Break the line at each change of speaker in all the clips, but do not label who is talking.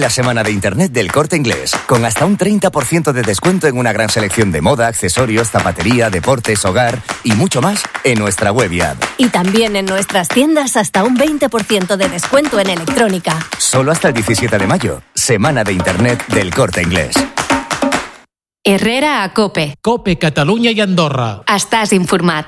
la semana de Internet del Corte Inglés, con hasta un 30% de descuento en una gran selección de moda, accesorios, zapatería, deportes, hogar y mucho más en nuestra web y app.
Y también en nuestras tiendas hasta un 20% de descuento en electrónica.
Solo hasta el 17 de mayo, semana de Internet del Corte Inglés.
Herrera a COPE.
COPE, Catalunya i Andorra.
Estàs informat.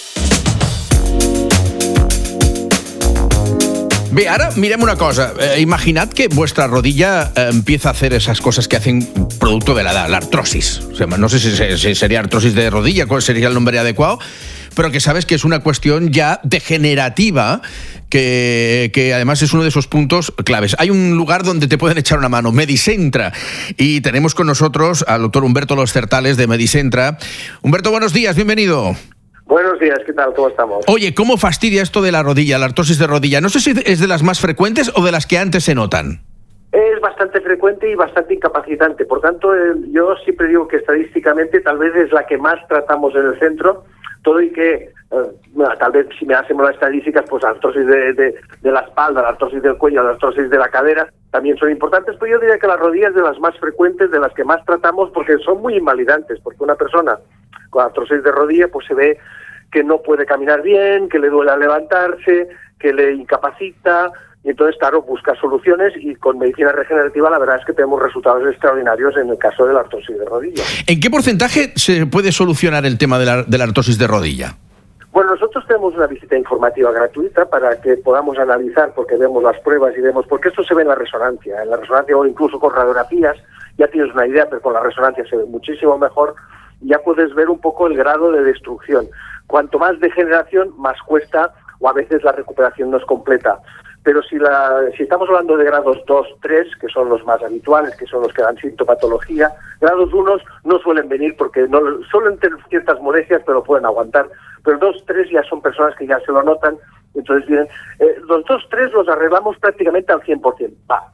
Bé, ara mirem una cosa. Imaginad que vuestra rodilla empieza a hacer esas cosas que hacen producto de la edad, la artrosis. O sea, no sé si sería artrosis de rodilla, cuál sería el nombre adecuado, pero que sabes que es una cuestión ya degenerativa que además es uno de esos puntos claves. Hay un lugar donde te pueden echar una mano, Medicentra, y tenemos con nosotros al doctor Humberto Los Certales de Medicentra. Humberto, buenos días, bienvenido.
Buenos días, ¿qué tal? ¿Cómo estamos?
Oye, ¿cómo fastidia esto de la rodilla, la artrosis de rodilla? No sé si es de las más frecuentes o de las que antes se notan.
Es bastante frecuente y bastante incapacitante. Por tanto, yo siempre digo que estadísticamente tal vez es la que más tratamos en el centro, todo y que tal vez si me hacemos las estadísticas, pues la artrosis de la espalda, la artrosis del cuello, la artrosis de la cadera también son importantes, pero yo diría que la rodilla es de las más frecuentes, de las que más tratamos, porque son muy invalidantes, porque una persona con artrosis de rodilla pues se ve que no puede caminar bien, que le duele al levantarse, que le incapacita, y entonces, claro, busca soluciones, y con medicina regenerativa la verdad es que tenemos resultados extraordinarios en el caso de la artrosis de rodilla.
¿En qué porcentaje se puede solucionar el tema de la artrosis de rodilla?
Bueno, nosotros tenemos una visita informativa gratuita para que podamos analizar, porque vemos las pruebas y vemos, porque esto se ve en la resonancia o incluso con radiografías, ya tienes una idea, pero con la resonancia se ve muchísimo mejor, ya puedes ver un poco el grado de destrucción. Cuanto más degeneración, más cuesta, o a veces la recuperación no es completa. Pero si estamos hablando de grados 2, 3, que son los más habituales, que son los que dan sintomatología, grados 1 no suelen venir porque no suelen tener ciertas molestias, pero pueden aguantar. Pero 2, 3 ya son personas que ya se lo notan, entonces vienen. Los 2, 3 los arreglamos prácticamente al 100%,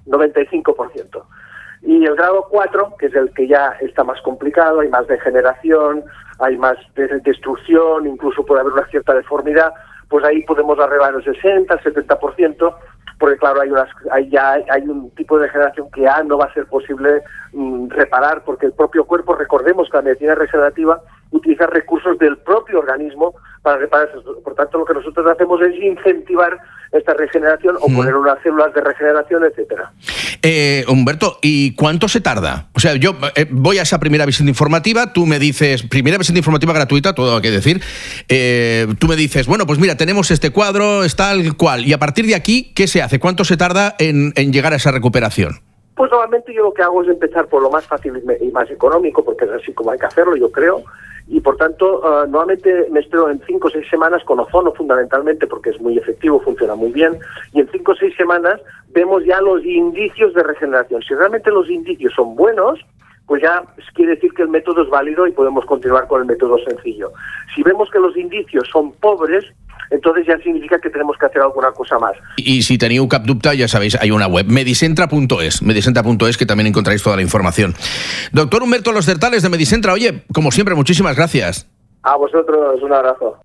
95%. Y el grado 4, que es el que ya está más complicado, hay más degeneración, hay más destrucción, incluso puede haber una cierta deformidad, pues ahí podemos arreglar el 60, el 70%, porque claro, hay un tipo de degeneración que ya no va a ser posible reparar, porque el propio cuerpo, recordemos que la medicina regenerativa utiliza recursos del propio organismo para reparar eso. Por tanto, lo que nosotros hacemos es incentivar esta regeneración o poner unas células de regeneración, etcétera.
Humberto, ¿y cuánto se tarda? O sea, yo voy a esa primera visita informativa, tú me dices, primera visita informativa gratuita, todo hay que decir, tú me dices, bueno, pues mira, tenemos este cuadro, es tal cual, y a partir de aquí, ¿qué se hace? ¿Cuánto se tarda en llegar a esa recuperación?
Pues normalmente yo lo que hago es empezar por lo más fácil y más económico, porque es así como hay que hacerlo, yo creo, y por tanto, normalmente me espero en 5 o 6 semanas con ozono fundamentalmente, porque es muy efectivo, funciona muy bien, y en 5 o 6 semanas vemos ya los indicios de regeneración. Si realmente los indicios son buenos, pues ya quiere decir que el método es válido y podemos continuar con el método sencillo. Si vemos que los indicios son pobres, entonces ya significa que tenemos que hacer alguna cosa más.
Y si tenéis cap dubte, ya sabéis, hay una web, medicentra.es, que también encontráis toda la información. Doctor Humberto Los Certales de Medicentra, oye, como siempre, muchísimas gracias.
A vosotros, un abrazo.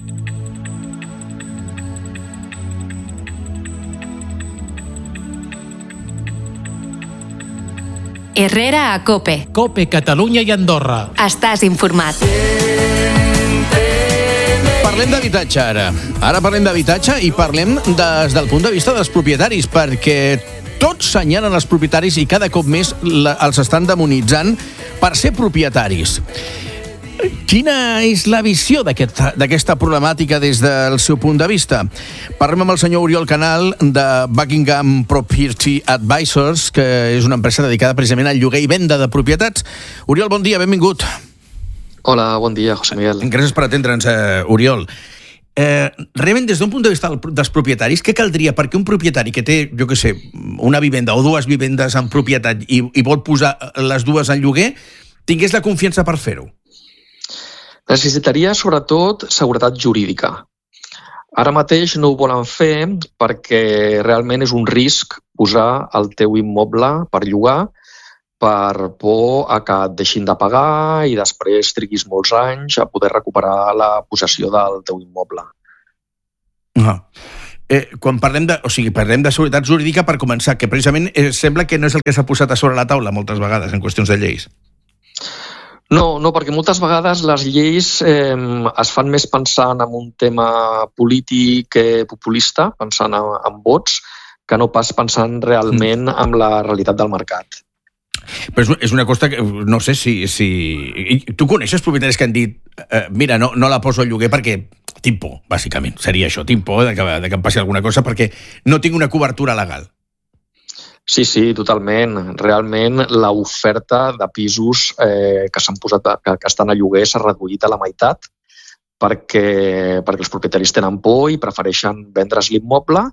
Herrera a COPE.
COPE, Catalunya i Andorra.
Estàs informat.
Parlem d'habitatge ara. Ara parlem d'habitatge i parlem des del punt de vista dels propietaris, perquè tots senyalen els propietaris i cada cop més els estan demonitzant per ser propietaris. Quina és la visió d'aquesta problemàtica des del seu punt de vista? Parlem amb el senyor Oriol Canal de Buckingham Property Advisors, que és una empresa dedicada precisament al lloguer i venda de propietats. Oriol, bon dia, benvingut.
Hola, bon dia, José Miguel.
Gràcies per atendre'ns, Oriol. Realment, des d'un punt de vista dels propietaris, què caldria perquè un propietari que té, jo què sé, una vivenda o dues vivendes en propietat i vol posar les dues en lloguer, tingués la confiança per fer-ho?
Necessitaria, sobretot, seguretat jurídica. Ara mateix no ho volen fer perquè realment és un risc posar el teu immoble per llogar per por a que et deixin de pagar i després triguis molts anys a poder recuperar la possessió del teu immoble.
quan parlem de seguretat jurídica, per començar, que precisament sembla que no és el que s'ha posat a sobre la taula moltes vegades en qüestions de lleis.
No, perquè moltes vegades les lleis es fan més pensant en un tema polític populista, pensant en vots, que no pas pensant realment en la realitat del mercat.
Però és una cosa que no sé si... Tu coneixes propietaris que han dit mira, no la poso al lloguer perquè tinc por, bàsicament. Seria això, tinc por de que em passi alguna cosa perquè no tinc una cobertura legal.
Sí, totalment. Realment l'oferta de pisos que s'han posat, que estan a lloguer s'ha reduït a la meitat perquè els propietaris tenen por i prefereixen vendre's l'immoble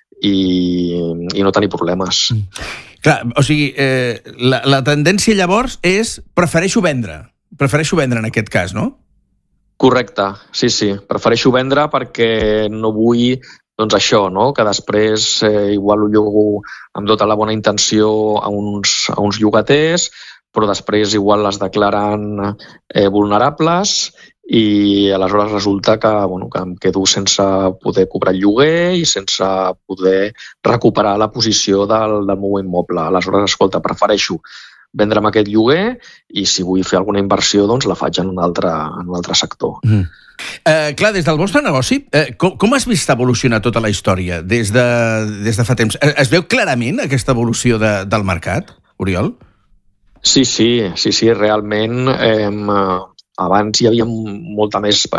i no tenir problemes.
Clar, o sigui, la tendència llavors és prefereixo vendre en aquest cas, no?
Correcte, sí. Prefereixo vendre perquè no vull, doncs això, no? Que després igual ho llogo amb tota la bona intenció a uns llogaters, però després igual les declaren vulnerables i aleshores resulta que em quedo sense poder cobrar el lloguer i sense poder recuperar la posició del meu immoble. Aleshores, escolta, prefereixo vendre'm aquest lloguer i si vull fer alguna inversió, doncs la faig en un altre sector.
Clar, des del vostre negoci, com has vist evolucionar tota la història des de fa temps? Es veu clarament aquesta evolució del mercat, Oriol?
Sí, realment abans hi havia molt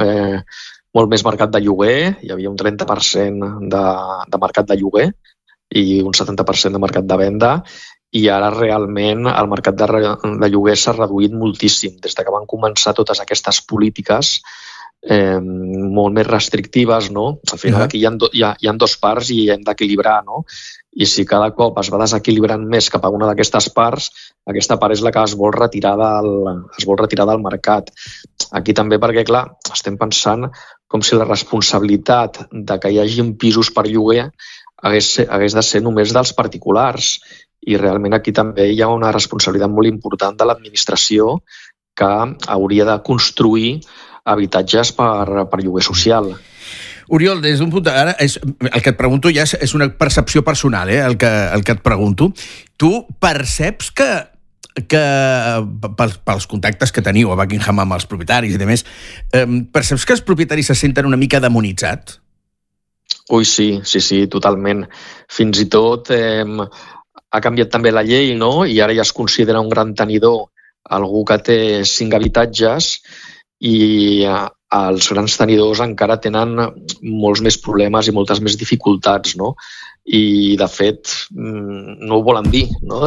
més mercat de lloguer, hi havia un 30% de mercat de lloguer i un 70% de mercat de venda, i ara realment el mercat de lloguer s'ha reduït moltíssim des que van començar totes aquestes polítiques molt més restrictives, no? Al final aquí hi ha dos parts i hem d'equilibrar, no? I si cada cop es va desequilibrant més cap a una d'aquestes parts, aquesta part és la que es vol retirar del mercat. Aquí també perquè, clar, estem pensant com si la responsabilitat de que hi hagi pisos per lloguer hagués de ser només dels particulars. I realment aquí també hi ha una responsabilitat molt important de l'administració que hauria de construir habitatges per lloguer social.
Oriol, des d'un punt... Ara, el que et pregunto ja és una percepció personal, el que et pregunto. Tu perceps que pels contactes que teniu a Buckingham amb els propietaris i demés, perceps que els propietaris se senten una mica demonitzats?
Ui, sí, totalment. Fins i tot ha canviat també la llei, no? I ara ja es considera un gran tenidor algú que té 5 habitatges i els grans tenidors encara tenen molts més problemes i moltes més dificultats, no? I, de fet, no ho volen dir, no?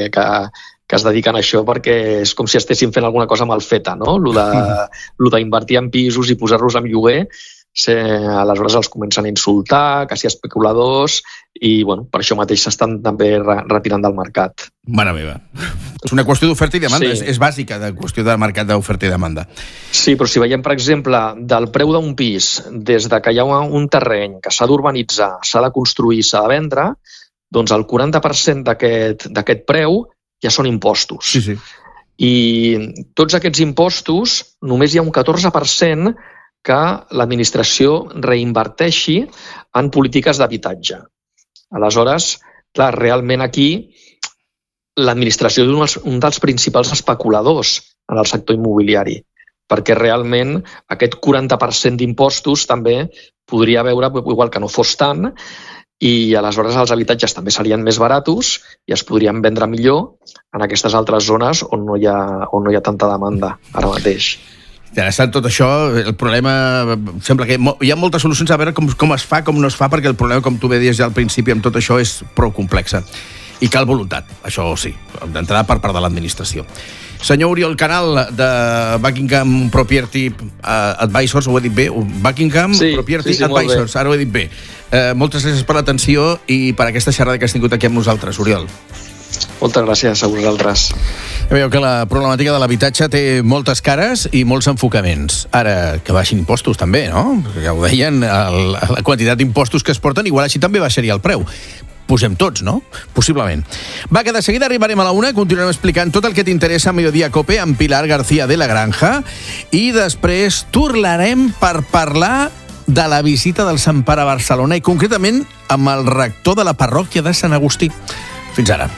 Que es dediquen a això perquè és com si estessin fent alguna cosa mal feta, no? Lo d'invertir en pisos i posar-los en lloguer, aleshores els comencen a insultar, que si especuladors, i per això mateix s'estan també retirant del mercat.
Mare meva. És una qüestió d'oferta i demanda, sí. És bàsica, de qüestió de mercat d'oferta i demanda.
Sí, però si veiem, per exemple, del preu d'un pis, des que hi ha un terreny que s'ha d'urbanitzar, s'ha de construir, s'ha de vendre, doncs el 40% d'aquest preu ja són impostos.
Sí.
I tots aquests impostos, només hi ha un 14% que l'administració reinverteixi en polítiques d'habitatge. Aleshores, clar, realment aquí l'administració és un dels principals especuladors en el sector immobiliari, perquè realment aquest 40% d'impostos també podria veure igual que no fos tant, i aleshores els habitatges també serien més baratos i es podrien vendre millor en aquestes altres zones on no hi ha tanta demanda ara mateix.
Interessant tot això, el problema sembla que hi ha moltes solucions a veure com es fa, com no es fa, perquè el problema, com tu bé deies ja al principi, amb tot això és prou complexa. I cal voluntat, això sí, d'entrada per part de l'administració. Senyor Oriol Canal, de Buckingham Property Advisors, ho he dit bé? Buckingham Property Advisors, ara ho he dit bé. Moltes gràcies per l'atenció i per aquesta xerrada que has tingut aquí amb nosaltres, Oriol.
Moltes gràcies a vosaltres.
Veieu que la problemàtica de l'habitatge té moltes cares i molts enfocaments. Ara, que baixin impostos també, no? Ja ho deien, la quantitat d'impostos que es porten, igual així també baixaria el preu. Posem tots, no? Possiblement. Va, que de seguida arribarem a la 1, continuarem explicant tot el que t'interessa a Mediodía Cope amb Pilar García de la Granja i després tornarem per parlar de la visita del Sant Pare a Barcelona i concretament amb el rector de la parròquia de Sant Agustí. Fins ara.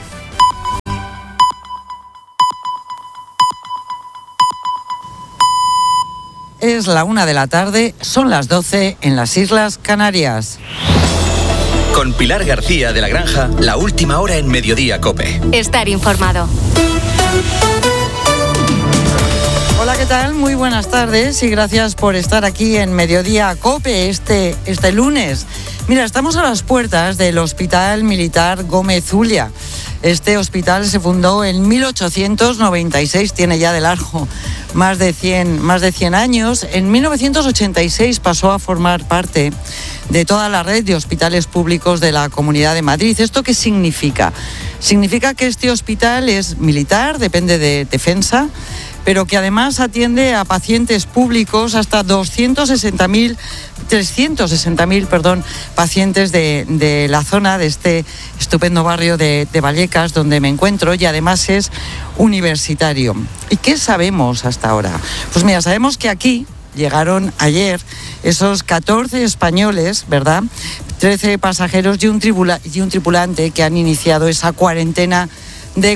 Es la 1 de la tarde, son las 12 en las Islas Canarias.
Con Pilar García de la Granja, la última hora en Mediodía COPE.
Estar informado.
Hola, ¿qué tal? Muy buenas tardes y gracias por estar aquí en Mediodía COPE este lunes. Mira, estamos a las puertas del Hospital Militar Gómez Ulla. Este hospital se fundó en 1896, tiene ya de largo más de 100 años. En 1986 pasó a formar parte de toda la red de hospitales públicos de la Comunidad de Madrid. ¿Esto qué significa? Significa que este hospital es militar, depende de Defensa, pero que además atiende a pacientes públicos hasta 360.000 pacientes de la zona, de este estupendo barrio de Vallecas, donde me encuentro, y además es universitario. ¿Y qué sabemos hasta ahora? Pues mira, sabemos que aquí llegaron ayer esos 14 españoles, ¿verdad? 13 pasajeros y un tripulante que han iniciado esa cuarentena de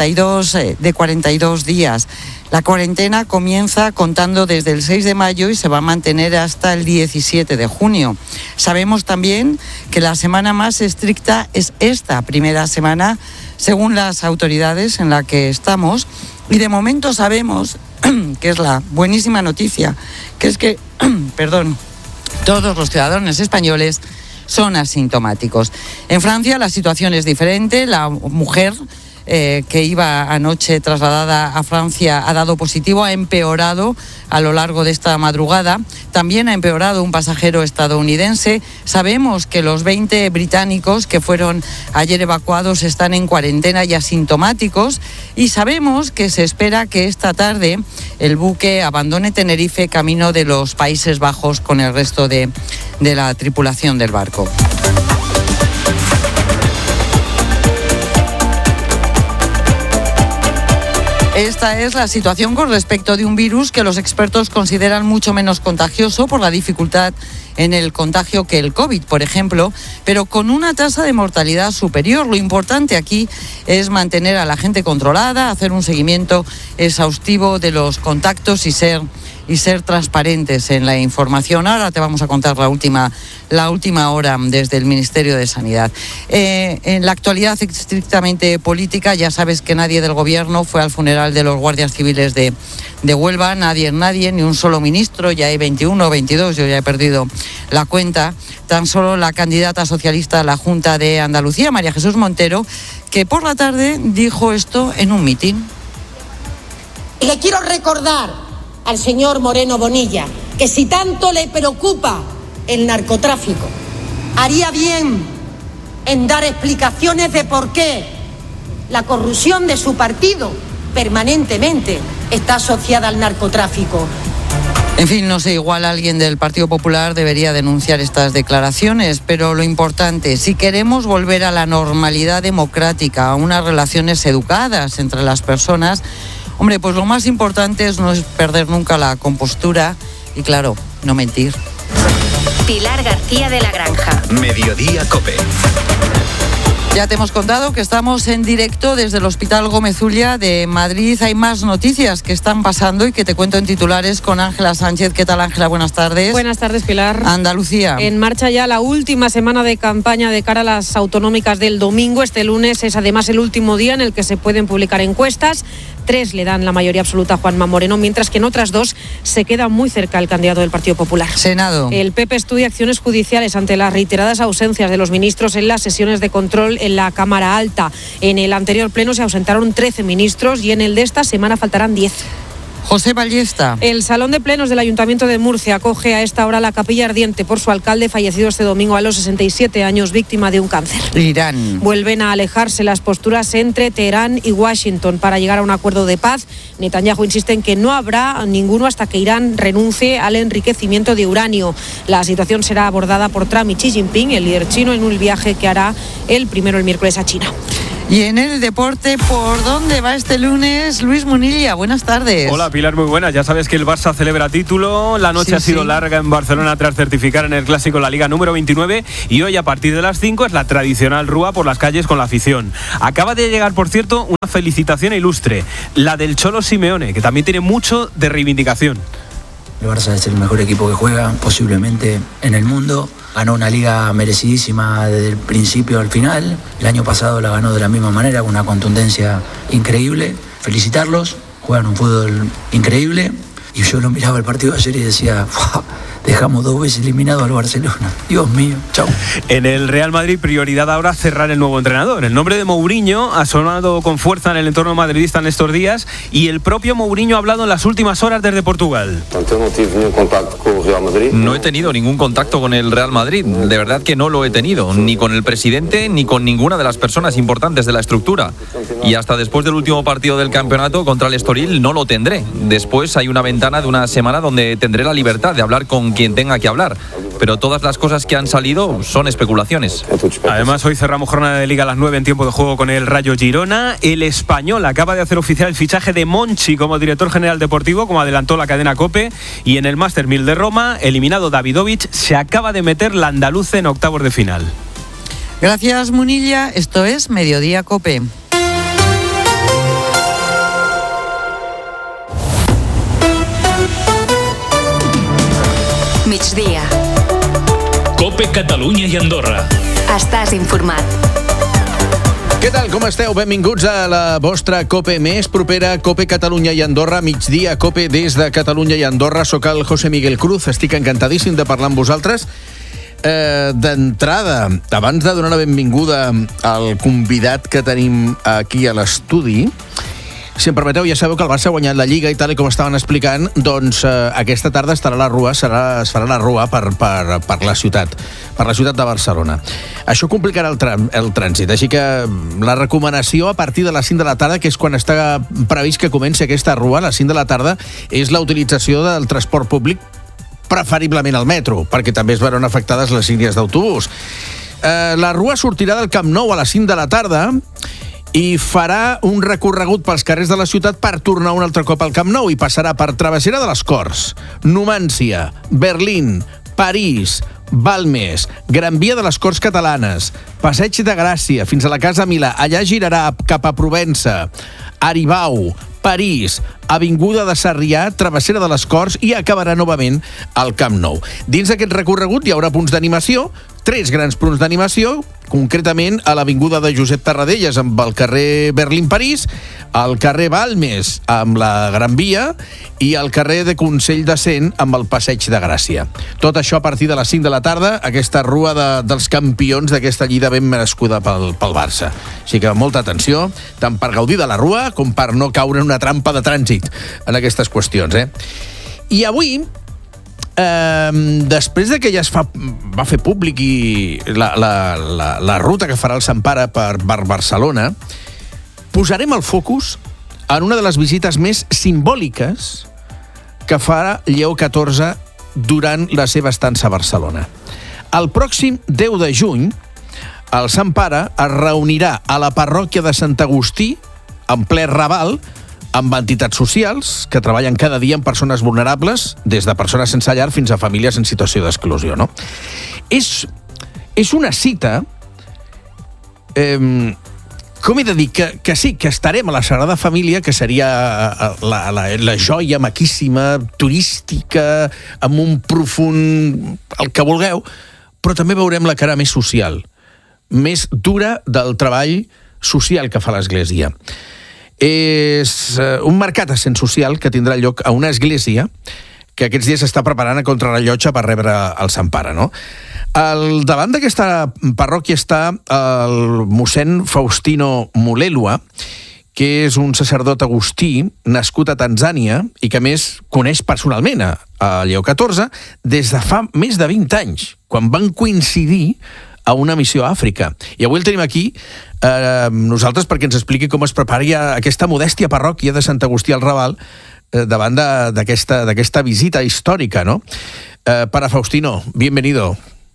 42 días. La cuarentena comienza contando desde el 6 de mayo y se va a mantener hasta el 17 de junio. Sabemos también que la semana más estricta es esta primera semana, según las autoridades en la que estamos. Y de momento sabemos, que es la buenísima noticia, que es que, todos los ciudadanos españoles son asintomáticos. En Francia la situación es diferente. La mujer que iba anoche trasladada a Francia ha dado positivo, ha empeorado a lo largo de esta madrugada. También ha empeorado un pasajero estadounidense. Sabemos que los 20 británicos que fueron ayer evacuados están en cuarentena y asintomáticos. Y sabemos que se espera que esta tarde el buque abandone Tenerife camino de los Países Bajos con el resto de la tripulación del barco. Esta es la situación con respecto de un virus que los expertos consideran mucho menos contagioso por la dificultad en el contagio que el COVID, por ejemplo, pero con una tasa de mortalidad superior. Lo importante aquí es mantener a la gente controlada, hacer un seguimiento exhaustivo de los contactos y ser transparentes en la información. Ahora te vamos a contar la última hora desde el Ministerio de Sanidad. En la actualidad estrictamente política, ya sabes que nadie del Gobierno fue al funeral de los guardias civiles de Huelva, nadie, ni un solo ministro, ya hay 21 o 22, yo ya he perdido la cuenta. Tan solo la candidata socialista a la Junta de Andalucía, María Jesús Montero, que por la tarde dijo esto en un mitin.
Y le quiero recordar al señor Moreno Bonilla que si tanto le preocupa el narcotráfico, haría bien en dar explicaciones de por qué la corrupción de su partido permanentemente está asociada al narcotráfico.
En fin, no sé, igual alguien del Partido Popular debería denunciar estas declaraciones, pero lo importante, si queremos volver a la normalidad democrática, a unas relaciones educadas entre las personas, hombre, pues lo más importante es no perder nunca la compostura y, claro, no mentir.
Pilar García de la Granja.
Mediodía COPE.
Ya te hemos contado que estamos en directo desde el Hospital Gómez Ulla de Madrid. Hay más noticias que están pasando y que te cuento en titulares con Ángela Sánchez. ¿Qué tal, Ángela? Buenas tardes.
Buenas tardes, Pilar.
Andalucía.
En marcha ya la última semana de campaña de cara a las autonómicas del domingo. Este lunes es además el último día en el que se pueden publicar encuestas. 3 le dan la mayoría absoluta a Juanma Moreno, mientras que en otras 2 se queda muy cerca el candidato del Partido Popular.
Senado.
El PP estudia acciones judiciales ante las reiteradas ausencias de los ministros en las sesiones de control en la Cámara Alta. En el anterior pleno se ausentaron 13 ministros y en el de esta semana faltarán 10.
José Ballesta.
El Salón de Plenos del Ayuntamiento de Murcia acoge a esta hora la capilla ardiente por su alcalde, fallecido este domingo a los 67 años, víctima de un cáncer.
Irán.
Vuelven a alejarse las posturas entre Teherán y Washington para llegar a un acuerdo de paz. Netanyahu insiste en que no habrá ninguno hasta que Irán renuncie al enriquecimiento de uranio. La situación será abordada por Trump y Xi Jinping, el líder chino, en un viaje que hará el miércoles a China.
Y en el deporte, ¿por dónde va este lunes? Luis Munilla, buenas tardes.
Hola Pilar, muy buenas. Ya sabes que el Barça celebra título. La noche ha sido larga en Barcelona tras certificar en el Clásico la Liga número 29 y hoy a partir de las 5 es la tradicional rúa por las calles con la afición. Acaba de llegar, por cierto, una felicitación ilustre, la del Cholo Simeone, que también tiene mucho de reivindicación.
El Barça es el mejor equipo que juega posiblemente en el mundo. Ganó una liga merecidísima desde el principio al final. El año pasado la ganó de la misma manera, con una contundencia increíble. Felicitarlos, juegan un fútbol increíble. Y yo lo miraba el partido de ayer y decía, ¡wow! Dejamos 2 veces eliminado al Barcelona. Dios mío, chao.
En el Real Madrid, prioridad ahora cerrar el nuevo entrenador. El nombre de Mourinho ha sonado con fuerza en el entorno madridista en estos días y el propio Mourinho ha hablado en las últimas horas desde Portugal.
No he tenido ningún contacto con el Real Madrid. De verdad que no lo he tenido. Ni con el presidente, ni con ninguna de las personas importantes de la estructura. Y hasta después del último partido del campeonato contra el Estoril no lo tendré. Después hay una ventana de una semana donde tendré la libertad de hablar con quien tenga que hablar, pero todas las cosas que han salido son especulaciones.
Además, hoy cerramos jornada de Liga a las 9 en tiempo de juego con el Rayo Girona. El Español acaba de hacer oficial el fichaje de Monchi como director general deportivo, como adelantó la cadena COPE, y en el Master 1000 de Roma, eliminado Davidovich, se acaba de meter la andaluza en octavos de final.
Gracias, Munilla. Esto es Mediodía COPE.
Migdia.
COPE Catalunya i Andorra.
Estàs informat.
Què tal, com esteu? Benvinguts a la vostra COPE més propera, COPE Catalunya i Andorra, migdia COPE des de Catalunya i Andorra. Soc el José Miguel Cruz, estic encantadíssim de parlar amb vosaltres. D'entrada, abans de donar la benvinguda al convidat que tenim aquí a l'estudi, si em permeteu, ja sabeu que el Barça ha guanyat la Lliga i tal, i com estaven explicant, doncs aquesta tarda estarà la rua, es farà la rua per la ciutat de Barcelona. Això complicarà el trànsit, així que la recomanació a partir de les 5 de la tarda, que és quan està previst que comenci aquesta rua, a les 5 de la tarda, és la utilització del transport públic, preferiblement el metro, perquè també es veuran afectades les línies d'autobús. La rua sortirà del Camp Nou a les 5 de la tarda i farà un recorregut pels carrers de la ciutat per tornar un altre cop al Camp Nou i passarà per Travessera de les Corts, Numància, Berlín, París, Balmes, Gran Via de les Corts Catalanes, Passeig de Gràcia, fins a la Casa Milà. Allà girarà cap a Provença, Aribau, París, Avinguda de Sarrià, Travessera de les Corts i acabarà novament al Camp Nou. Dins d'aquest recorregut hi haurà punts d'animació, 3 grans punts d'animació, concretament a l'Avinguda de Josep Tarradellas amb el carrer Berlín-París, al carrer Balmes amb la Gran Via i al carrer de Consell de Cent amb el Passeig de Gràcia. Tot això a partir de les 5 de la tarda, aquesta rua dels campions d'aquesta lliga ben merescuda pel Barça. Així que molta atenció, tant per gaudir de la rua com per no caure en una trampa de trànsit en aquestes qüestions. I avui, després de que ja va fer públic la ruta que farà el Sant Pare per Barcelona, posarem el focus en una de les visites més simbòliques que farà Lleó XIV durant la seva estança a Barcelona. El pròxim 10 de juny, el Sant Pare es reunirà a la parròquia de Sant Agustí, en ple Raval, amb entitats socials que treballen cada dia amb persones vulnerables, des de persones sense llar fins a famílies en situació d'exclusió, no? És una cita, com he de dir, que sí, que estarem a la Sagrada Família, que seria la joia maquíssima, turística, amb un profund, el que vulgueu, però també veurem la cara més social, més dura del treball social que fa l'Església. És un mercat ascens social que tindrà lloc a una església que aquests dies s'està preparant a contrarrellotge per rebre el Sant Pare, no? Al davant d'aquesta parròquia està el mossèn Faustino Mulelua, que és un sacerdot agustí nascut a Tanzània i que a més coneix personalment a Lleó XIV des de fa més de 20 anys, quan van coincidir a una missió a Àfrica. I avui el tenim aquí nosaltres perquè ens expliqui com es prepara aquesta modèstia parròquia de Sant Agustí al Raval davant d'aquesta visita històrica, ¿no? Para Faustino, bienvenido.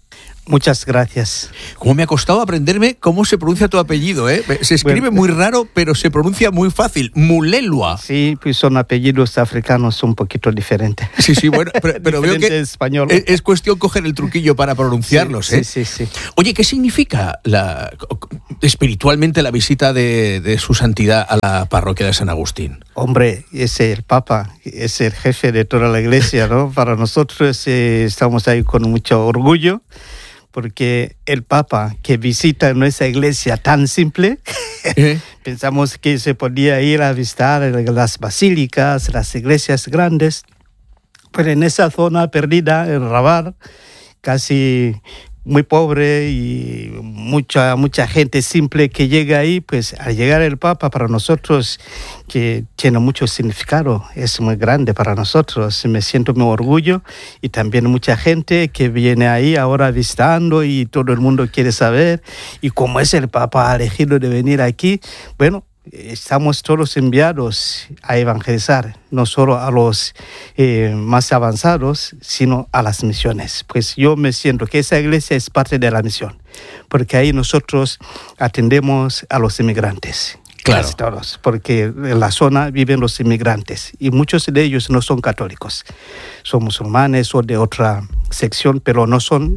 Muchas gracias.
Como me ha costado aprenderme cómo se pronuncia tu apellido, ¿eh? Se escribe muy raro, pero se pronuncia muy fácil. Mulelua.
Sí, pues son apellidos africanos un poquito diferentes.
Sí, bueno, pero veo que
español.
Es cuestión coger el truquillo para pronunciarlos,
sí,
¿eh?
Sí.
Oye, ¿qué significa espiritualmente la visita de su santidad a la parroquia de San Agustín?
Hombre, es el Papa, es el jefe de toda la iglesia, ¿no? Para nosotros estamos ahí con mucho orgullo, porque el Papa que visita nuestra iglesia tan simple, pensamos que se podía ir a visitar las basílicas, las iglesias grandes, pero en esa zona perdida, en Rabat, casi muy pobre y mucha gente simple que llega ahí, pues al llegar el Papa para nosotros, que tiene mucho significado, es muy grande para nosotros, me siento muy orgullo, y también mucha gente que viene ahí ahora visitando y todo el mundo quiere saber, y como es el Papa elegido de venir aquí, bueno, estamos todos enviados a evangelizar, no solo a los más avanzados, sino a las misiones. Pues yo me siento que esa iglesia es parte de la misión, porque ahí nosotros atendemos a los inmigrantes.
Claro.
Casi todos, porque en la zona viven los inmigrantes y muchos de ellos no son católicos, son musulmanes o de otra sección, pero no son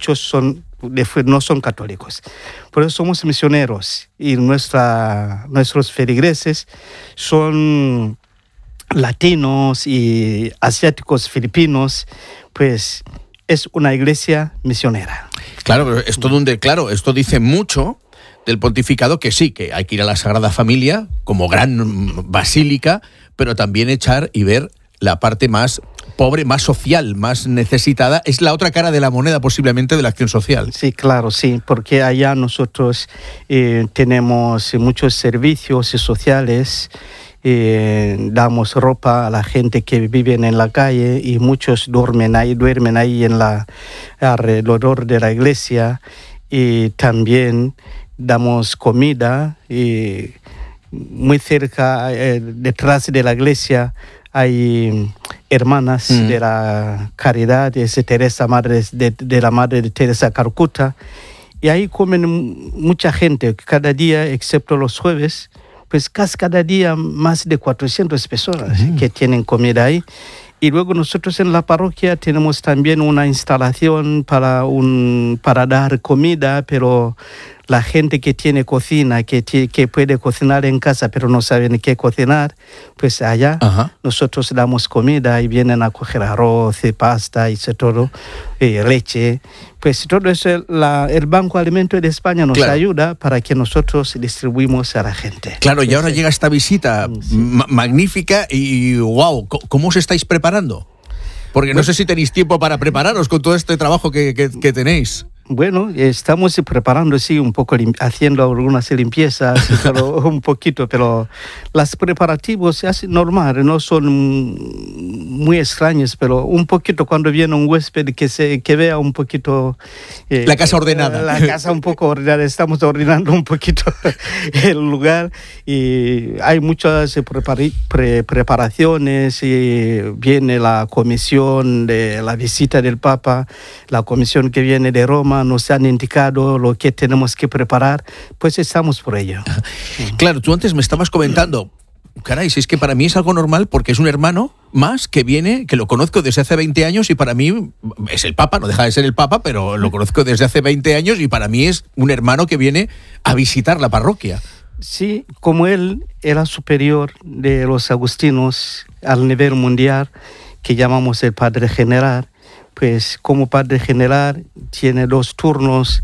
católicos. Por eso somos misioneros y nuestros feligreses son latinos y asiáticos filipinos, pues es una iglesia misionera.
Claro, pero esto dice mucho del pontificado, que sí, que hay que ir a la Sagrada Familia como gran basílica, pero también echar y ver la parte más pobre, más social, más necesitada. Es la otra cara de la moneda posiblemente de la acción social.
Sí, claro, sí, porque allá nosotros tenemos muchos servicios sociales, damos ropa a la gente que vive en la calle y muchos duermen ahí alrededor de la iglesia, y también damos comida, y muy cerca, detrás de la iglesia, hay hermanas de la caridad, es Teresa, madre de la madre de Teresa Calcuta, y ahí comen mucha gente cada día, excepto los jueves, pues casi cada día más de 400 personas que tienen comida ahí. Y luego nosotros en la parroquia tenemos también una instalación para dar comida, pero la gente que tiene cocina, que puede cocinar en casa, pero no saben qué cocinar, pues allá nosotros damos comida y vienen a coger arroz, pasta y todo, leche. Pues todo eso, el Banco Alimento de España nos ayuda para que nosotros distribuimos a la gente.
Claro, y ahora llega esta visita magnífica y wow, ¿cómo os estáis preparando? Porque no sé si tenéis tiempo para prepararos con todo este trabajo que tenéis.
Bueno, estamos preparando, sí, un poco, haciendo algunas limpiezas, pero un poquito, pero los preparativos es normal, no son muy extraños, pero un poquito cuando viene un huésped que vea un poquito...
la casa ordenada.
La casa un poco ordenada, estamos ordenando un poquito el lugar, y hay muchas preparaciones, y viene la comisión de la visita del Papa, la comisión que viene de Roma, nos han indicado lo que tenemos que preparar, pues estamos por ello.
Claro, tú antes me estabas comentando, caray, si es que para mí es algo normal porque es un hermano más que viene, que lo conozco desde hace 20 años y para mí es el Papa, no deja de ser el Papa, pero lo conozco desde hace 20 años y para mí es un hermano que viene a visitar la parroquia.
Sí, como él era superior de los agustinos al nivel mundial, que llamamos el Padre General, pues como Padre General tiene 2 turnos,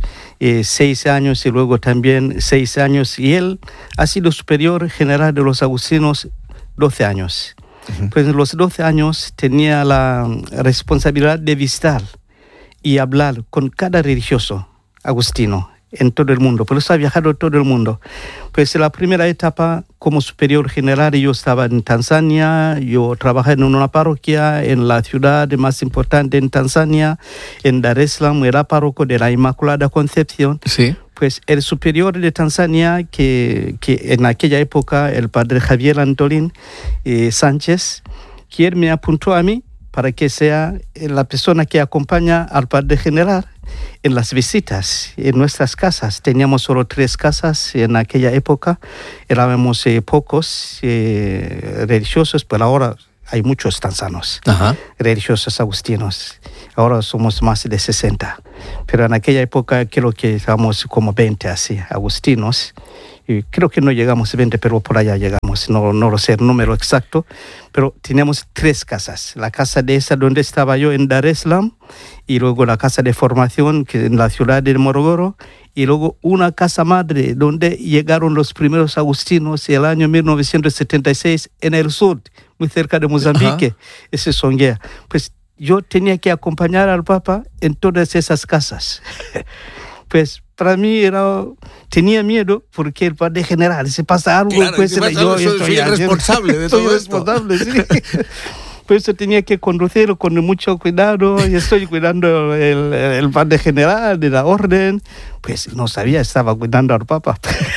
6 años y luego también 6 años, y él ha sido superior general de los agustinos 12 años. Pues en los 12 años tenía la responsabilidad de visitar y hablar con cada religioso agustino en todo el mundo, por eso ha viajado todo el mundo. Pues en la primera etapa, como superior general, yo estaba en Tanzania, yo trabajé en una parroquia en la ciudad más importante en Tanzania, en Dar es Salaam, era párroco de la Inmaculada Concepción.
Sí.
Pues el superior de Tanzania, que en aquella época, el padre Javier Antolín Sánchez, quien me apuntó a mí para que sea la persona que acompaña al padre general en las visitas en nuestras casas. Teníamos solo 3 casas en aquella época, éramos pocos religiosos, pero ahora hay muchos tanzanos, religiosos agustinos. Ahora somos más de 60, pero en aquella época creo que estábamos como 20 así, agustinos. Y creo que no llegamos a 20, pero por allá llegamos, no lo sé el número exacto, pero teníamos 3 casas. La casa de esa donde estaba yo en Dar es Salaam, y luego la casa de formación que en la ciudad de Morogoro, y luego una casa madre donde llegaron los primeros agustinos el año 1976 en el sur, muy cerca de Mozambique, ese es Songhea. Pues yo tenía que acompañar al Papa en todas esas casas. Pues para mí tenía miedo porque el padre general, si pasa algo,
claro,
pues
yo soy el responsable de todo esto.
Sí. Pues yo tenía que conducir con mucho cuidado y estoy cuidando el padre general de la orden. Pues no sabía, estaba cuidando al Papa.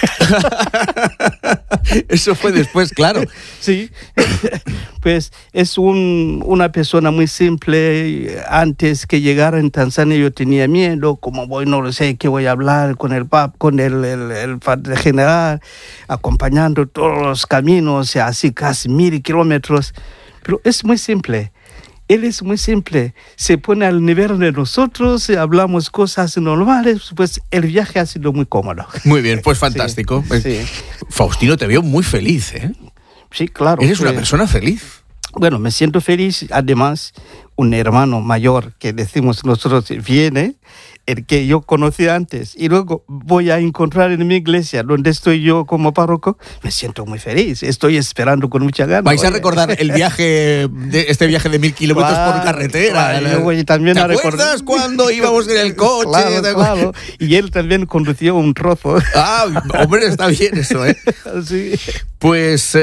Eso fue después, claro.
Sí, pues es una persona muy simple. Antes que llegara en Tanzania yo tenía miedo, como voy, no lo sé, que voy a hablar con el Papa, con el padre general, acompañando todos los caminos, así casi 1000 kilómetros. Pero es muy simple. Él es muy simple, se pone al nivel de nosotros, hablamos cosas normales, pues el viaje ha sido muy cómodo.
Muy bien, pues fantástico. Sí. Faustino, te veo muy feliz, ¿eh?
Sí, claro.
Eres una persona feliz.
Bueno, me siento feliz. Además, un hermano mayor que decimos nosotros viene, el que yo conocí antes, y luego voy a encontrar en mi iglesia, donde estoy yo como párroco, me siento muy feliz. Estoy esperando con mucha ganas.
¿Vais a recordar este viaje de 1000 kilómetros por carretera?
Claro, yo voy también
¿Te acuerdas cuando íbamos en el coche?
Claro. Y él también condució un trozo.
Hombre, está bien eso, ¿eh?
Sí.
Pues...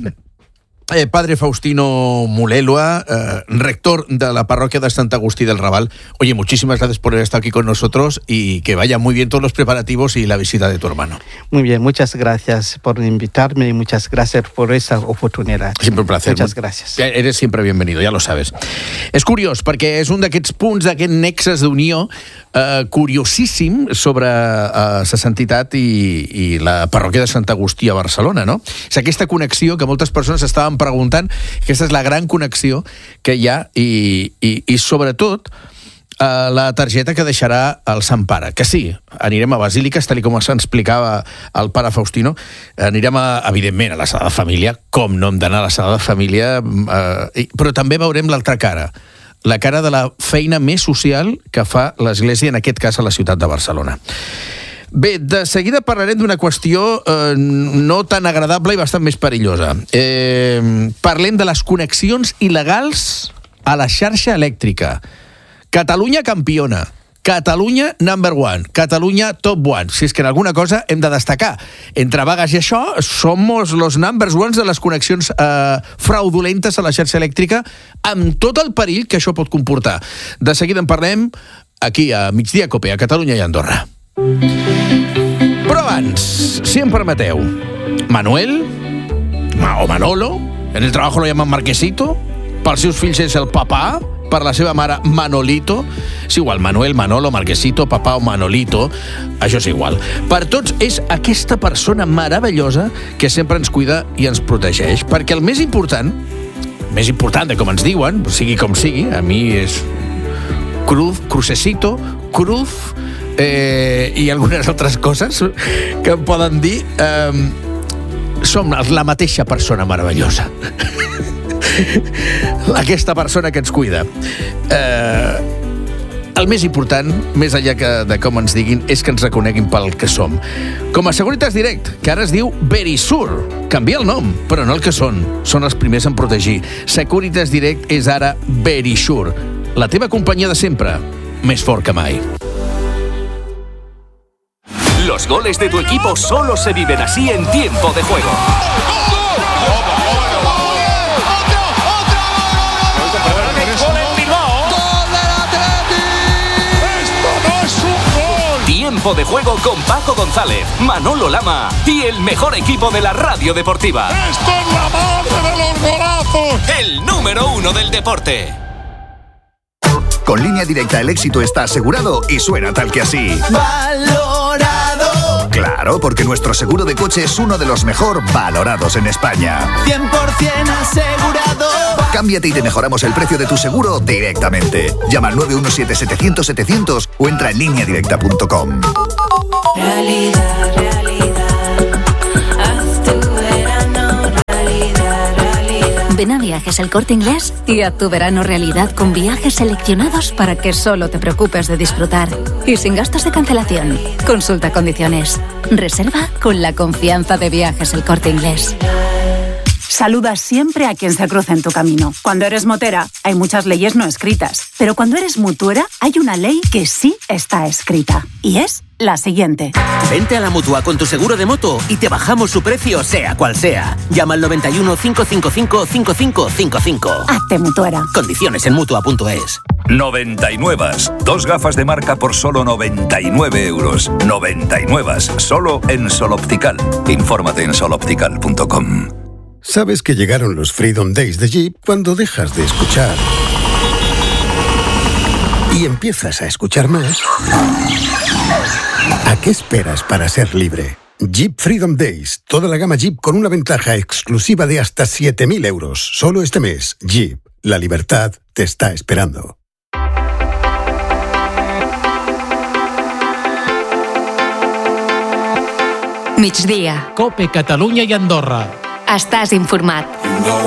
Padre Faustino Mulelua, rector de la parroquia de Santa Agustí del Raval. Oye, muchísimas gracias por haber estado aquí con nosotros y que vayan muy bien todos los preparativos y la visita de tu hermano.
Muy bien, muchas gracias por invitarme y muchas gracias por esa oportunidad.
Siempre un placer.
Muchas gracias.
Eres siempre bienvenido, ja lo sabes. És curiós, perquè és un d'aquests punts, d'aquest nexes d'unió curiosíssim sobre la sanitat i la parròquia de Sant Agustí a Barcelona, no? És aquesta connexió que moltes persones estaven preguntant, aquesta és la gran connexió que hi ha i sobretot la targeta que deixarà el Sant Pare, que sí, anirem a Basíliques, tal com ens explicava el pare Faustino, anirem evidentment a la Sagrada Família, com no hem d'anar a la Sagrada Família, però també veurem l'altra cara, la cara de la feina més social que fa l'Església, en aquest cas a la ciutat de Barcelona. Bé, de seguida parlarem d'una qüestió no tan agradable i bastant més perillosa. Parlem de les connexions il·legals a la xarxa elèctrica. Catalunya campiona, Catalunya number one, Catalunya top one. Si és que en alguna cosa hem de destacar. Entre vagues i això, somos los numbers ones de les connexions fraudulentes a la xarxa elèctrica, amb tot el perill que això pot comportar. De seguida en parlem aquí a Migdia Cope, a Catalunya i Andorra. Però abans, si em permeteu, Manuel, o Manolo, en el trabajo lo llaman Marquesito, pels seus fills és el papà, per la seva mare Manolito, és igual, Manuel, Manolo, Marquesito, papà o Manolito, això és igual. Per tots és aquesta persona meravellosa que sempre ens cuida i ens protegeix, perquè el més important de com ens diuen, sigui com sigui, a mi és Cruz, Crucecito, Cruz, i algunes altres coses que em poden dir, som la mateixa persona meravellosa. Aquesta persona que ens cuida. El més important, més enllà de com ens diguin, és que ens reconeguin pel que som. Com a Securitas Direct, que ara es diu Verisur. Canvia el nom, però no el que són. Són els primers en protegir. Securitas Direct és ara Verisur. La teva companyia de sempre, més fort que mai.
Los goles de tu equipo solo se viven así en tiempo de juego. Tiempo de juego con Paco González, Manolo Lama y el mejor equipo de la radio deportiva.
¡Esto es la madre de los golazos!
El número 1 del deporte.
Con Línea Directa el éxito está asegurado y suena tal que así.
¡Valorado!
Claro, porque nuestro seguro de coche es uno de los mejor valorados en España.
100% asegurado.
Cámbiate y te mejoramos el precio de tu seguro directamente. Llama al 917-700-700 o entra en lineadirecta.com.
Realidad, haz tu verano realidad.
Ven a Viajes El Corte Inglés y haz tu verano realidad con viajes seleccionados para que solo te preocupes de disfrutar y sin gastos de cancelación. Consulta condiciones. Reserva con la confianza de Viajes El Corte Inglés.
Saluda siempre a quien se cruce en tu camino. Cuando eres motera, hay muchas leyes no escritas. Pero cuando eres mutuera, hay una ley que sí está escrita. Y es la siguiente.
Vente a la Mutua con tu seguro de moto y te bajamos su precio sea cual sea. Llama al 91 555 5555.
Hazte mutuera.
Condiciones en Mutua.es.
99. 2 gafas de marca por solo 99 euros. 99. Solo en Sol Optical. Infórmate en soloptical.com.
Sabes que llegaron los Freedom Days de Jeep cuando dejas de escuchar y empiezas a escuchar más. ¿A qué esperas para ser libre? Jeep Freedom Days. Toda la gama Jeep con una ventaja exclusiva de hasta 7.000 euros. Solo este mes. Jeep. La libertad te está esperando.
Migdia.
Cope Catalunya i Andorra.
Estàs informat.